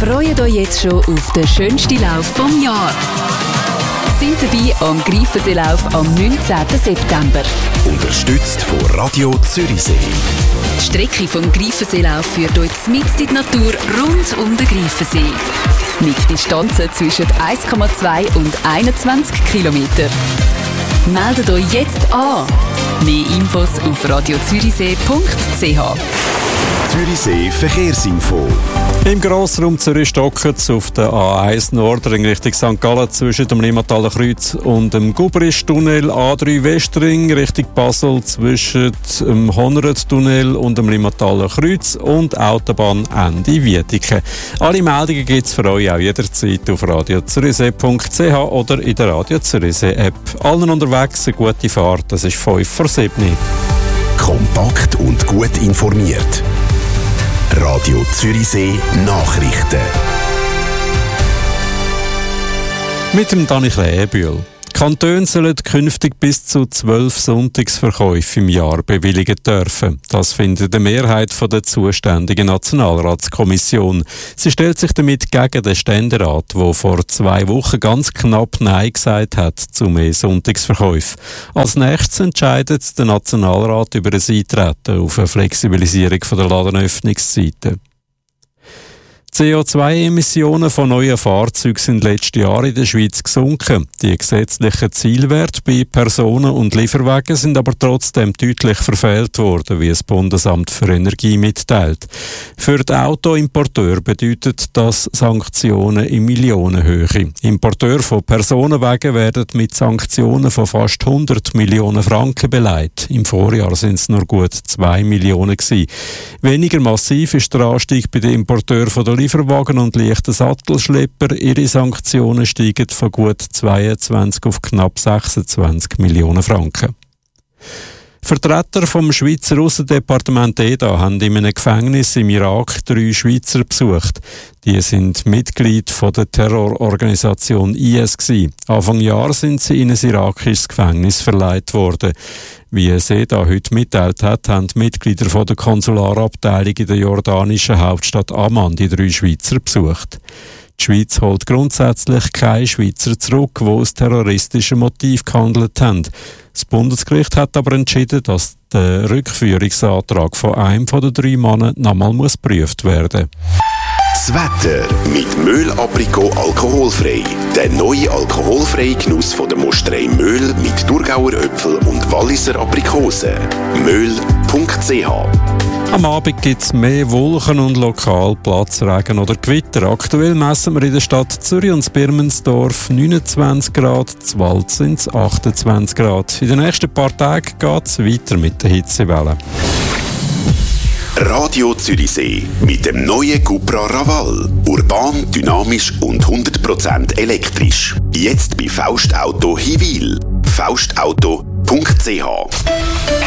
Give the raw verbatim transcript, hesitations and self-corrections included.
Freut euch jetzt schon auf den schönsten Lauf vom Jahr. Sind dabei am Greifenseelauf am neunzehnten September. Unterstützt von Radio Zürichsee. Die Strecke vom Greifenseelauf führt euch mitten in die Natur rund um den Greifensee. Mit Distanzen zwischen eins Komma zwei und einundzwanzig Kilometer. Meldet euch jetzt an. Mehr Infos auf radiozürichsee punkt c h. Zürichsee Verkehrsinfo. Im Grossraum Zürich stockt es auf der A eins Nordring Richtung Sankt Gallen zwischen dem Limmataler Kreuz und dem Gubrisch-Tunnel, A drei Westring Richtung Basel zwischen dem Honrad-Tunnel und dem Limmataler Kreuz und Autobahn Ende Wiedeke. Alle Meldungen gibt es für euch auch jederzeit auf radiozürichsee punkt c h oder in der Radio Zürichsee App. Allen unterwegs eine gute Fahrt, es ist fünf vor sieben. Kompakt und gut informiert. Radio Zürichsee Nachrichten. Mit dem Dani Kläbühl. Die Kantone sollen künftig bis zu zwölf Sonntagsverkäufe im Jahr bewilligen dürfen. Das findet eine Mehrheit der zuständigen Nationalratskommission. Sie stellt sich damit gegen den Ständerat, der vor zwei Wochen ganz knapp Nein gesagt hat zu mehr Sonntagsverkäufen. Als nächstes entscheidet der Nationalrat über ein Eintreten auf eine Flexibilisierung der Ladenöffnungszeiten. C O zwei Emissionen von neuen Fahrzeugen sind letztes Jahr in der Schweiz gesunken. Die gesetzlichen Zielwerte bei Personen- und Lieferwagen sind aber trotzdem deutlich verfehlt worden, wie das Bundesamt für Energie mitteilt. Für die Autoimporteure bedeutet das Sanktionen in Millionenhöhe. Importeure von Personenwagen werden mit Sanktionen von fast hundert Millionen Franken beleidigt. Im Vorjahr sind es nur gut zwei Millionen gewesen. Weniger massiv ist der Anstieg bei den Importeuren von der Lieferwagen und leichten Sattelschlepper. Ihre Sanktionen steigen von gut zweiundzwanzig auf knapp sechsundzwanzig Millionen Franken. Vertreter vom Schweizer Aussendepartement E D A haben in einem Gefängnis im Irak drei Schweizer besucht. Die sind Mitglied von der Terrororganisation I S gewesen. Anfang Jahr sind sie in ein irakisches Gefängnis verleiht worden. Wie es E D A heute mitteilt hat, haben die Mitglieder von der Konsularabteilung in der jordanischen Hauptstadt Amman die drei Schweizer besucht. Die Schweiz holt grundsätzlich keine Schweizer zurück, die aus terroristischen Motiven gehandelt haben. Das Bundesgericht hat aber entschieden, dass der Rückführungsantrag von einem der drei Männern nochmal geprüft werden muss. Das Wetter mit Möhl Aprikot alkoholfrei. Der neue alkoholfreie Genuss von der Mosterei Möhl mit Thurgauer Äpfel und Walliser Aprikosen. möhl punkt c h. Am Abend gibt es mehr Wolken und lokal Platzregen oder Gewitter. Aktuell messen wir in der Stadt Zürich und Birmensdorf neunundzwanzig Grad, in Wald sind es achtundzwanzig Grad. In den nächsten paar Tagen geht es weiter mit der Hitzewelle. Radio Zürichsee mit dem neuen Cupra Raval. Urban, dynamisch und hundert Prozent elektrisch. Jetzt bei Faust Auto Hiwil. faust auto punkt c h.